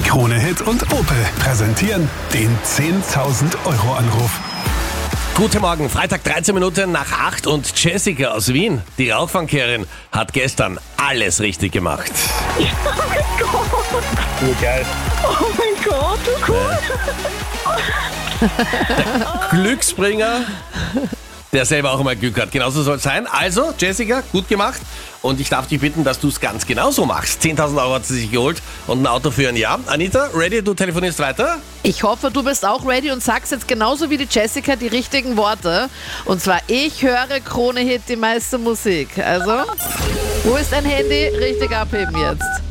Krone Hit und Opel präsentieren den 10.000-Euro-Anruf. Guten Morgen, Freitag 13 Minuten nach 8 und Jessica aus Wien, die Rauchfangkehrerin, hat gestern alles richtig gemacht. Oh mein Gott. Geil. Oh mein Gott, so cool. Glücksbringer, der selber auch immer Glück hat. Genauso soll es sein. Also, Jessica, gut gemacht. Und ich darf dich bitten, dass du es ganz genauso machst. 10.000 Euro hat sie sich geholt und ein Auto für ein Jahr. Anita, ready? Du telefonierst weiter? Ich hoffe, du bist auch ready und sagst jetzt genauso wie die Jessica die richtigen Worte. Und zwar, ich höre Krone Hit, die meiste Musik. Also, wo ist dein Handy? Richtig abheben jetzt.